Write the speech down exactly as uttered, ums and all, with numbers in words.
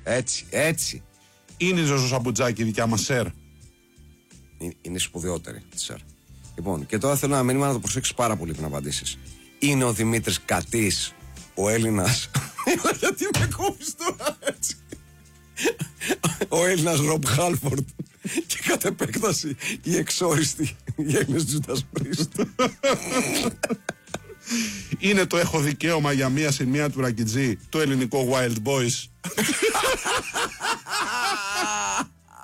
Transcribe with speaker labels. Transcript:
Speaker 1: Έτσι, έτσι.
Speaker 2: Είναι η Ζωζό Σαμπουτζάκη η δικιά μας Σερ?
Speaker 1: Είναι, είναι σπουδαιότερη τη Σερ. Λοιπόν, και τώρα θέλω ένα μήνυμα να το προσέξεις πάρα πολύ πριν απαντήσεις. Είναι ο Δημήτρης Κατής, ο Έλληνας. Γιατί με κόβεις τώρα έτσι? Ο Έλληνας Ρομπ Χάλφορντ. Και κατ' επέκταση η εξόριστη η Έλληνας Τζούντας Πρίστ.
Speaker 2: Είναι το έχω δικαίωμα για μία σημεία του Ρακιτζή, το ελληνικό Wild Boys.